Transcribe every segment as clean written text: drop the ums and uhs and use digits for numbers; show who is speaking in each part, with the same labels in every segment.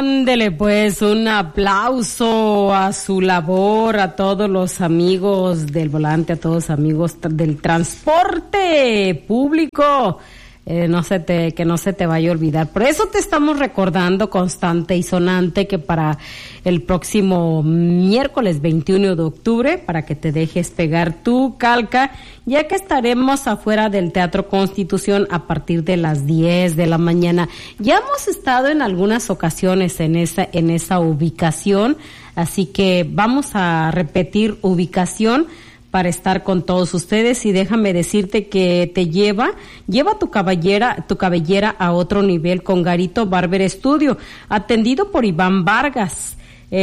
Speaker 1: Ándele pues, un aplauso a su labor, a todos los amigos del volante, a todos los amigos del transporte público. Que no se te vaya a olvidar. Por eso te estamos recordando constante y sonante que para el próximo miércoles 21 de octubre, para que te dejes pegar tu calca, ya que estaremos afuera del Teatro Constitución a partir de las 10 de la mañana. Ya hemos estado en algunas ocasiones en esa ubicación, así que vamos a repetir ubicación para estar con todos ustedes, y déjame decirte que te lleva tu cabellera a otro nivel con Garito Barber Studio, atendido por Iván Vargas,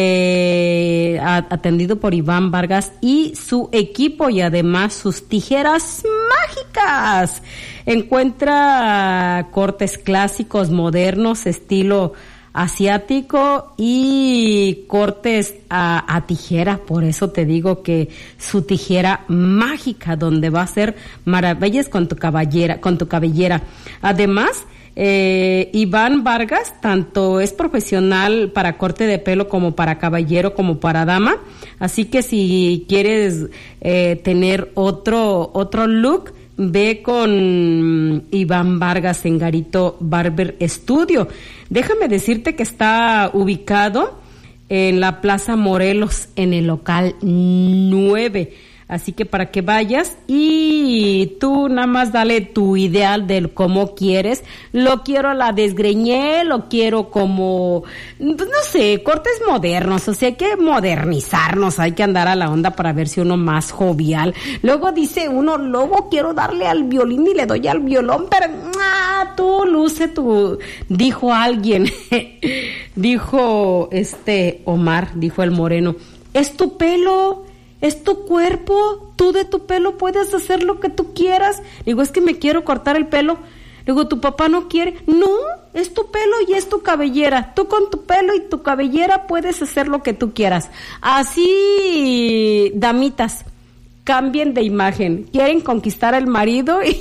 Speaker 1: y su equipo, y además sus tijeras mágicas. Encuentra cortes clásicos, modernos, estilo asiático y cortes a tijera. Por eso te digo que su tijera mágica, donde va a hacer maravillas con tu cabellera. Además, Iván Vargas tanto es profesional para corte de pelo como para caballero como para dama, así que si quieres tener otro look, ve con Iván Vargas en Garito Barber Studio. Déjame decirte que está ubicado en la Plaza Morelos, en el local 9. Así que para que vayas y tú nada más dale tu ideal del cómo quieres. Lo quiero a la desgreñé, lo quiero como, no sé, cortes modernos. O sea, hay que modernizarnos, hay que andar a la onda para ver si uno más jovial. Luego dice uno, luego quiero darle al violín y le doy al violón, pero tú luce tu, dijo alguien, dijo Omar, dijo el moreno, es tu pelo, es tu cuerpo, tú de tu pelo puedes hacer lo que tú quieras. Digo, es que me quiero cortar el pelo. Digo, ¿tu papá no quiere? No, es tu pelo y es tu cabellera. Tú con tu pelo y tu cabellera puedes hacer lo que tú quieras. Así, damitas, cambien de imagen. Quieren conquistar al marido y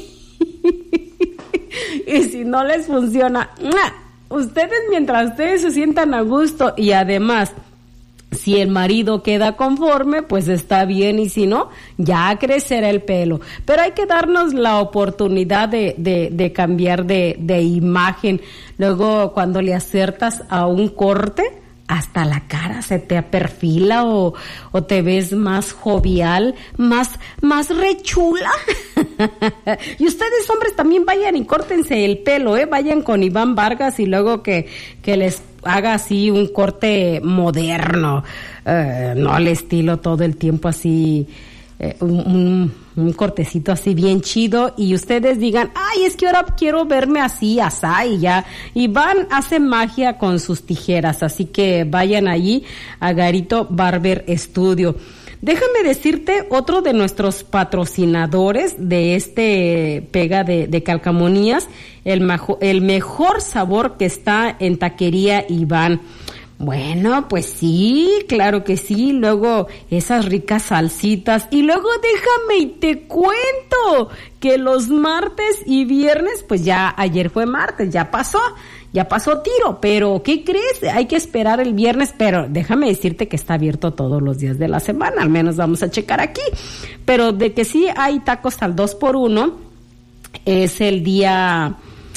Speaker 1: si no les funciona, ustedes, mientras ustedes se sientan a gusto, y además, si el marido queda conforme, pues está bien, y si no, ya crecerá el pelo. Pero hay que darnos la oportunidad de cambiar de imagen. Luego, cuando le acertas a un corte, hasta la cara se te perfila o te ves más jovial, más rechula. Y ustedes, hombres, también vayan y córtense el pelo, vayan con Iván Vargas, y luego que les haga así un corte moderno, no al estilo todo el tiempo así, un cortecito así bien chido, y ustedes digan, ay, es que ahora quiero verme así, asá, y ya. Iván hace magia con sus tijeras, así que vayan allí a Garito Barber Studio. Déjame decirte otro de nuestros patrocinadores de pega de calcamonías, el mejor sabor que está en Taquería Iván. Bueno, pues sí, claro que sí. Luego esas ricas salsitas. Y luego déjame y te cuento que los martes y viernes, pues ya ayer fue martes, ya pasó tiro. Pero ¿qué crees? Hay que esperar el viernes, pero déjame decirte que está abierto todos los días de la semana. Al menos vamos a checar aquí. Pero de que sí hay tacos al 2x1, es el día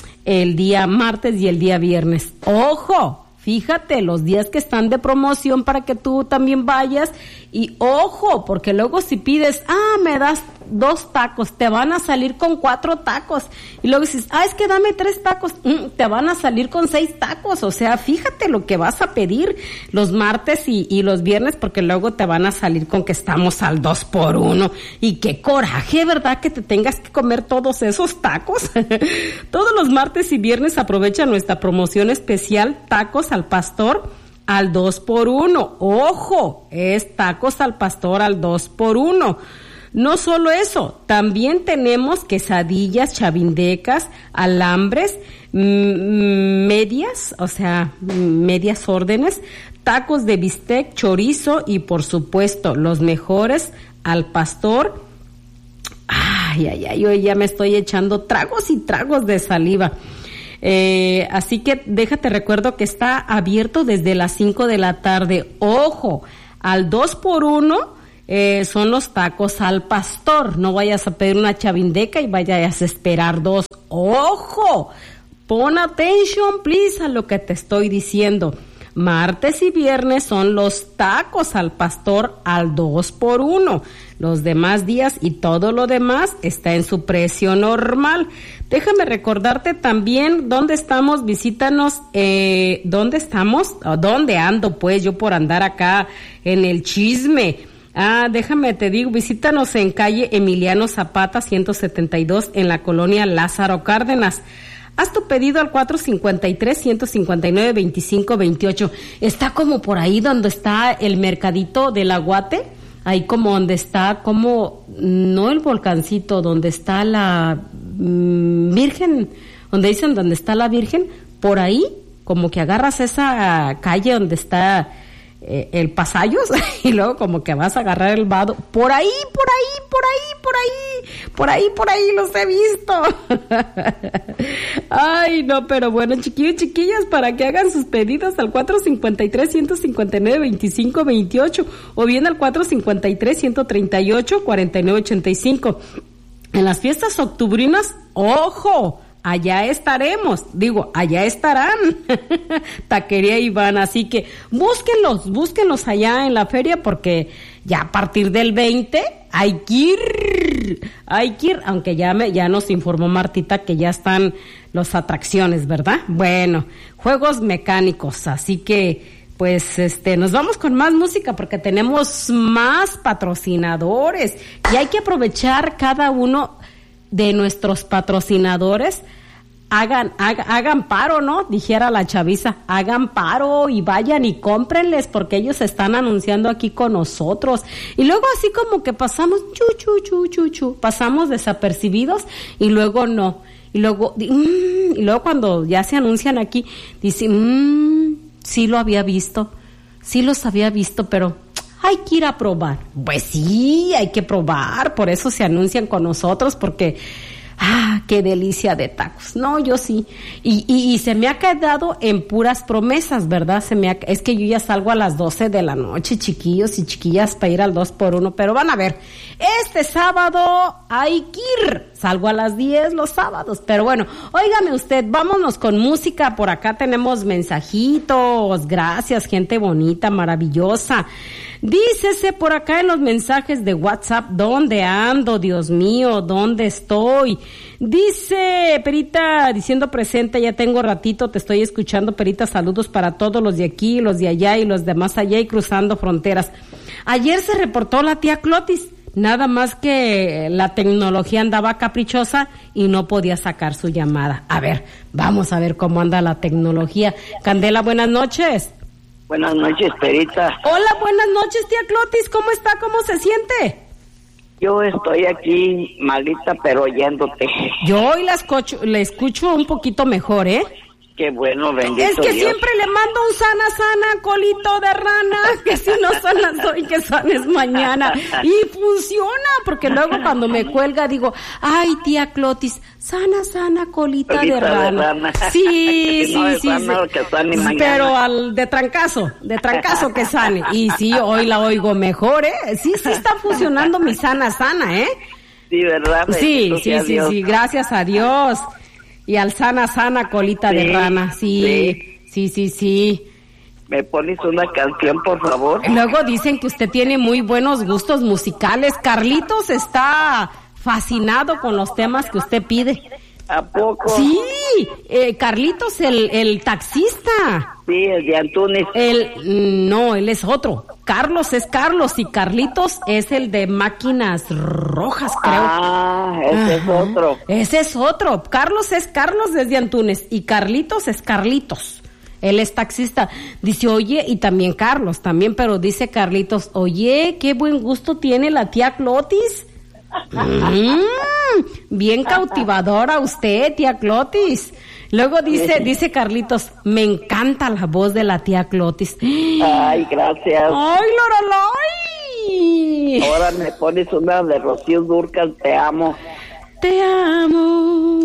Speaker 1: martes y el día viernes. ¡Ojo! Fíjate, los días que están de promoción para que tú también vayas. Y ojo, porque luego si pides, me das 2 tacos, te van a salir con 4 tacos. Y luego dices, es que dame 3 tacos, te van a salir con 6 tacos. O sea, fíjate lo que vas a pedir los martes y los viernes, porque luego te van a salir con que estamos al 2x1. Y qué coraje, ¿verdad? Que te tengas que comer todos esos tacos. Todos los martes y viernes aprovecha nuestra promoción especial, tacos al pastor al 2x1. Ojo, es tacos al pastor al 2x1. No solo eso, también tenemos quesadillas chavindecas, alambres, medias, o sea, medias órdenes, tacos de bistec, chorizo y por supuesto los mejores al pastor. Ay, yo ya me estoy echando tragos y tragos de saliva. Así que déjate recuerdo que está abierto desde las 5 de la tarde. Ojo, al 2x1 son los tacos al pastor. No vayas a pedir una chavindeca y vayas a esperar 2. ¡Ojo! Pon attention, please, a lo que te estoy diciendo. Martes y viernes son los tacos al pastor al 2x1. Los demás días y todo lo demás está en su precio normal. Déjame recordarte también dónde estamos, visítanos, dónde estamos, dónde ando pues yo por andar acá en el chisme. Déjame te digo, visítanos en calle Emiliano Zapata 172 en la colonia Lázaro Cárdenas. Haz tu pedido al 453-159-2528. Está como por ahí donde está el mercadito del Aguate, ahí como donde está, como, no el volcancito, donde está la Virgen, donde dicen donde está la Virgen, por ahí, como que agarras esa calle donde está el Pasallos y luego como que vas a agarrar el vado, por ahí los he visto. Ay, no, pero bueno, chiquillos, chiquillas, para que hagan sus pedidos al 453-159-2528 o bien al 453-138-4985. En las fiestas octubrinas, ¡ojo!, allá estaremos, allá estarán, Taquería Iván, así que búsquenlos allá en la feria porque ya a partir del 20 hay que ir, aunque ya nos informó Martita que ya están las atracciones, ¿verdad? Bueno, juegos mecánicos, así que pues nos vamos con más música porque tenemos más patrocinadores y hay que aprovechar cada uno de nuestros patrocinadores. Hagan paro, ¿no? Dijera la chaviza, hagan paro y vayan y cómprenles porque ellos están anunciando aquí con nosotros. Y luego así como que pasamos, pasamos desapercibidos y luego no. Y luego cuando ya se anuncian aquí, dicen, sí lo había visto, sí los había visto, pero hay que ir a probar. Pues sí, hay que probar, por eso se anuncian con nosotros, porque qué delicia de tacos. No, yo sí. Y se me ha quedado en puras promesas, ¿verdad? Es que yo ya salgo a las 12 de la noche, chiquillos y chiquillas, para ir al 2x1, pero van a ver, este sábado hay que ir. Salgo a las 10 los sábados, pero bueno, óigame usted, vámonos con música. Por acá tenemos mensajitos. Gracias, gente bonita, maravillosa. Dícese por acá en los mensajes de WhatsApp, ¿dónde ando? Dios mío, ¿dónde estoy? Dice Perita, diciendo presente, ya tengo ratito, te estoy escuchando, Perita, saludos para todos los de aquí, los de allá y los de más allá y cruzando fronteras. Ayer se reportó la tía Clotis, nada más que la tecnología andaba caprichosa y no podía sacar su llamada. A ver, vamos a ver cómo anda la tecnología. Candela, buenas noches.
Speaker 2: Buenas noches, Perita.
Speaker 1: Hola, buenas noches, tía Clotis. ¿Cómo está? ¿Cómo se siente?
Speaker 2: Yo estoy aquí malita, pero oyéndote.
Speaker 1: Yo hoy la escucho un poquito mejor, ¿eh?
Speaker 2: Qué bueno, bendito
Speaker 1: Es que
Speaker 2: Dios.
Speaker 1: siempre le mando un sana, colito de rana, que si no son las hoy, que son es mañana. Y funciona, porque luego cuando me cuelga digo, ay, tía Clotis, sana, colita de rana. Sí,
Speaker 2: no,
Speaker 1: sí.
Speaker 2: Que sane mañana.
Speaker 1: Pero de trancazo que sane. Y sí, hoy la oigo mejor, ¿eh? Sí, está funcionando mi sana, ¿eh?
Speaker 2: Sí, ¿verdad?
Speaker 1: Sí, gracias a Dios. Y al sana, colita de rana, sí.
Speaker 2: ¿Me pones una canción, por favor?
Speaker 1: Luego dicen que usted tiene muy buenos gustos musicales. Carlitos está fascinado con los temas que usted pide.
Speaker 2: ¿A poco?
Speaker 1: Sí, Carlitos, el taxista.
Speaker 2: Sí, el de Antunes.
Speaker 1: No, él es otro. Carlos es Carlos y Carlitos es el de máquinas rojas, creo.
Speaker 2: Ese es otro.
Speaker 1: Ese es otro. Carlos es Carlos desde Antunes y Carlitos es Carlitos. Él es taxista. Dice, oye, y también Carlos, también, pero dice Carlitos, oye, qué buen gusto tiene la tía Clotis. Bien cautivadora usted, tía Clotis. Luego dice Carlitos, me encanta la voz de la tía Clotis.
Speaker 2: Ay, gracias.
Speaker 1: Ay, Lorelai.
Speaker 2: Ahora me pones una de Rocío Dúrcal, te amo.
Speaker 1: Te amo.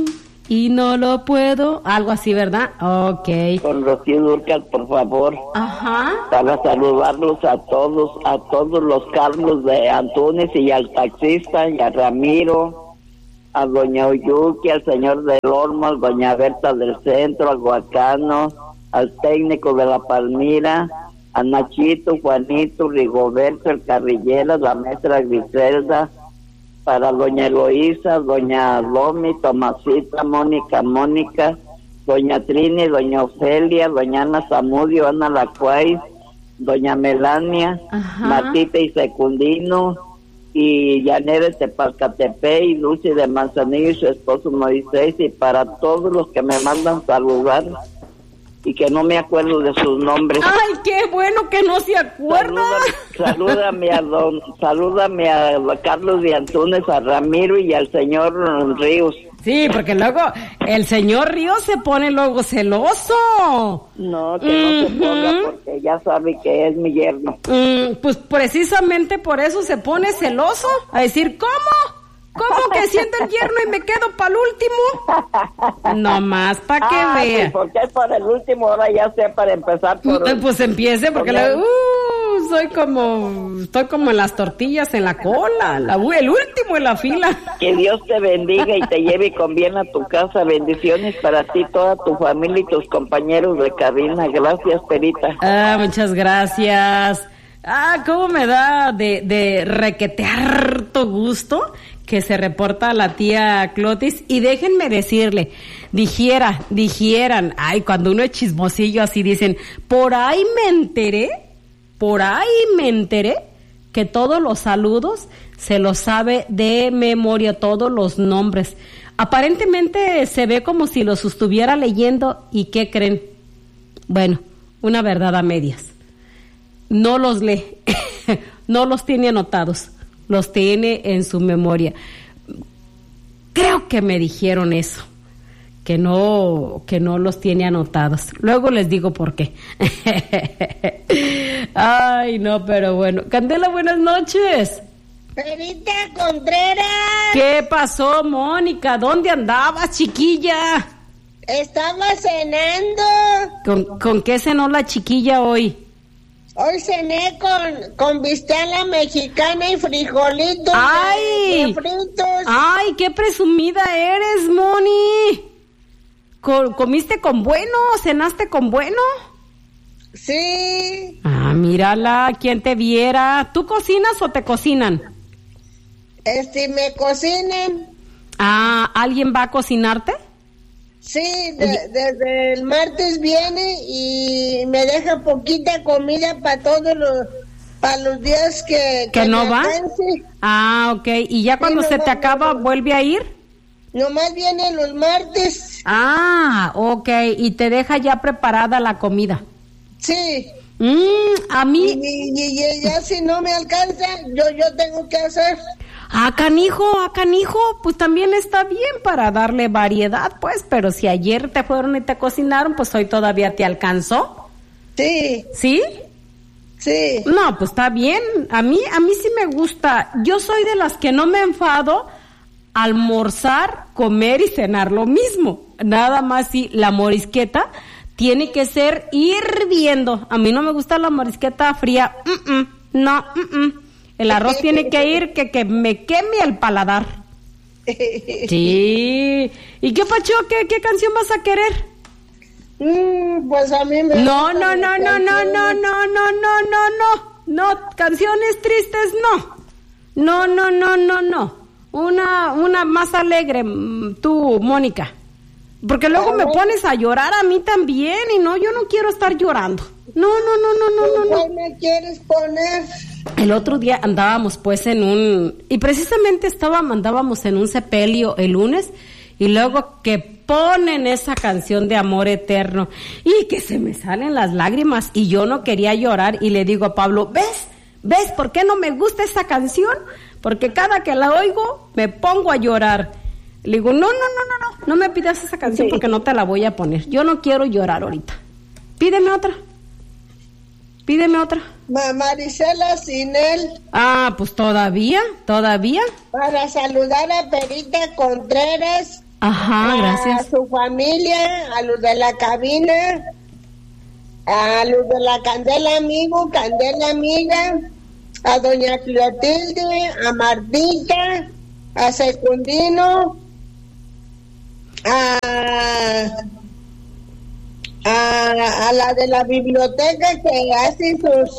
Speaker 1: y no lo puedo, algo así, ¿verdad? Ok.
Speaker 2: Con Rocío Dúrcal, por favor.
Speaker 1: Ajá.
Speaker 2: Para saludarlos a todos los Carlos de Antunes y al taxista y a Ramiro, a doña Oyuki, al señor del Olmo, a doña Berta del Centro, al Guacano, al técnico de la Palmira, a Nachito, Juanito, Rigoberto, el Carrillera, la maestra Griselda, para doña Eloísa, doña Lomi, Tomasita, Mónica, doña Trini, doña Ofelia, doña Ana Zamudio, Ana Lacuay, doña Melania,
Speaker 1: Ajá.
Speaker 2: Matita y Secundino, y Yanere de Tepalcatepec, y Lucy de Manzanillo y su esposo Moisés, y para todos los que me mandan saludar y que no me acuerdo de sus nombres.
Speaker 1: Ay, qué bueno que no se acuerda.
Speaker 2: Salúdame a Carlos de Antunes, a Ramiro y al señor Ríos.
Speaker 1: Sí, porque luego el señor Ríos se pone luego celoso.
Speaker 2: No, que no se ponga porque ya sabe que es mi yerno.
Speaker 1: Pues precisamente por eso se pone celoso, a decir, ¿cómo? ¿Cómo que siento el yerno y me quedo para el último? No más, para que vea.
Speaker 2: Sí, porque es para el último, ahora ya sea para empezar por...
Speaker 1: Pues empiece, porque estoy como en las tortillas en la cola, el último en la fila.
Speaker 2: Que Dios te bendiga y te lleve con bien a tu casa. Bendiciones para ti, toda tu familia y tus compañeros de cabina. Gracias, Perita.
Speaker 1: Muchas gracias. Cómo me da de requetear tu gusto que se reporta la tía Clotis. Y déjenme decirle, dijeran, cuando uno es chismosillo así dicen, por ahí me enteré que todos los saludos se los sabe de memoria, todos los nombres. Aparentemente se ve como si los estuviera leyendo. ¿Y qué creen? Bueno, una verdad a medias. No los lee, no los tiene anotados, los tiene en su memoria. Creo que me dijeron eso, que no los tiene anotados. Luego les digo por qué. Ay, no, pero bueno. Candela, buenas noches.
Speaker 3: Perita Contreras.
Speaker 1: ¿Qué pasó, Mónica? ¿Dónde andabas, chiquilla?
Speaker 3: Estaba cenando.
Speaker 1: ¿Con qué cenó la chiquilla hoy?
Speaker 3: Hoy cené con bistec a la mexicana y frijolitos
Speaker 1: ¡ay!
Speaker 3: de fritos.
Speaker 1: ¡Ay, qué presumida eres, Moni! ¿Comiste con bueno? ¿Cenaste con bueno?
Speaker 3: Sí.
Speaker 1: Mírala, ¿quién te viera? ¿Tú cocinas o te cocinan?
Speaker 3: Me cocinan.
Speaker 1: ¿Alguien va a cocinarte?
Speaker 3: Sí, desde el martes viene y me deja poquita comida para los días que
Speaker 1: no va.
Speaker 3: Alcance.
Speaker 1: Ok. ¿Y ya cuando se te acaba vuelve a ir?
Speaker 3: Nomás viene los martes.
Speaker 1: Ok. ¿Y te deja ya preparada la comida?
Speaker 3: Sí.
Speaker 1: A mí...
Speaker 3: Y ya si no me alcanza, yo tengo que hacer...
Speaker 1: Canijo, pues también está bien para darle variedad, pues, pero si ayer te fueron y te cocinaron, pues hoy todavía te alcanzó.
Speaker 3: Sí.
Speaker 1: ¿Sí?
Speaker 3: Sí.
Speaker 1: No, pues está bien. A mí sí me gusta. Yo soy de las que no me enfado almorzar, comer y cenar lo mismo. Nada más si la morisqueta tiene que ser hirviendo. A mí no me gusta la morisqueta fría. No. El arroz tiene que ir que me queme el paladar. Sí. ¿Y qué pacho? ¿Qué canción vas a querer?
Speaker 3: Pues a mí me...
Speaker 1: No. No, canciones tristes no. No. Una más alegre, tú, Mónica. Porque luego me pones a llorar a mí también y yo no quiero estar llorando. No.
Speaker 3: ¿Cuál me quieres poner?
Speaker 1: El otro día andábamos pues y precisamente andábamos en un sepelio el lunes y luego que ponen esa canción de Amor Eterno y que se me salen las lágrimas y yo no quería llorar y le digo a Pablo, ¿ves por qué no me gusta esa canción? Porque cada que la oigo me pongo a llorar. Le digo, no me pidas esa canción porque no te la voy a poner. Yo no quiero llorar ahorita. Pídeme otra.
Speaker 3: Marisela Sinel.
Speaker 1: Pues todavía.
Speaker 3: Para saludar a Perita Contreras.
Speaker 1: Ajá, gracias.
Speaker 3: A su familia, a los de la cabina, a los de la Candela Amigo, Candela Amiga, a doña Clotilde, a Martita, a Secundino, a la de la biblioteca que hace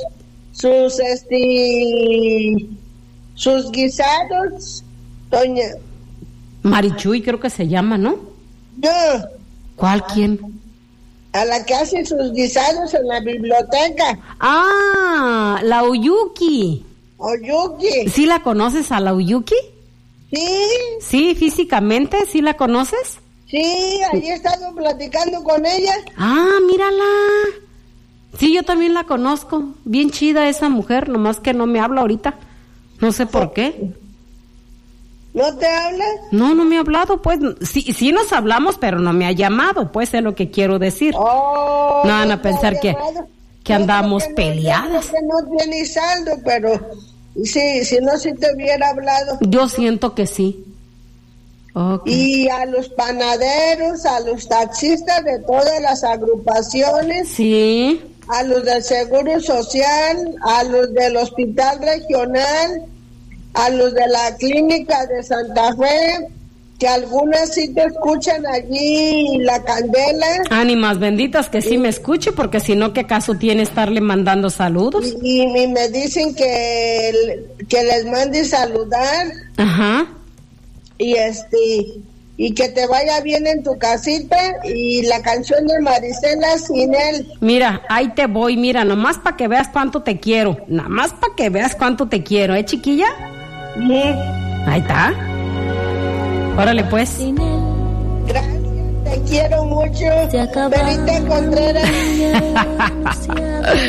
Speaker 3: sus guisados, doña
Speaker 1: Marichuy creo que se llama, ¿no?
Speaker 3: No.
Speaker 1: ¿Cuál? ¿Quién?
Speaker 3: A la que hace sus guisados en la biblioteca.
Speaker 1: Ah, la Uyuki.
Speaker 3: Oyuki.
Speaker 1: ¿Sí la conoces a la Uyuki?
Speaker 3: Sí.
Speaker 1: Sí, físicamente, ¿sí la conoces?
Speaker 3: Sí, allí he estado platicando con ella.
Speaker 1: Ah, mírala. Sí, yo también la conozco. Bien chida esa mujer, nomás que no me habla ahorita. No sé por qué.
Speaker 3: ¿No te habla?
Speaker 1: No me ha hablado, pues. Sí nos hablamos, pero no me ha llamado, pues, es lo que quiero decir.
Speaker 3: Oh,
Speaker 1: no van a pensar que andamos peleadas.
Speaker 3: Que no tiene saldo, pero sí, si no, si te hubiera hablado.
Speaker 1: Yo siento que sí. Okay.
Speaker 3: Y a los panaderos, a los taxistas de todas las agrupaciones.
Speaker 1: Sí.
Speaker 3: A los del Seguro Social, a los del Hospital Regional, a los de la Clínica de Santa Fe, que algunas sí te escuchan allí, la Candela.
Speaker 1: Ánimas benditas que sí me escuche, porque si no, ¿qué caso tiene estarle mandando saludos?
Speaker 3: Y me dicen que les mande saludar.
Speaker 1: Ajá.
Speaker 3: Y que te vaya bien en tu casita, y la canción de Marisela Sin Él.
Speaker 1: Mira, ahí te voy, mira, nomás para que veas cuánto te quiero, ¿eh, chiquilla? Ahí está. Órale, pues.
Speaker 3: Gracias, te quiero mucho. Benita Contreras.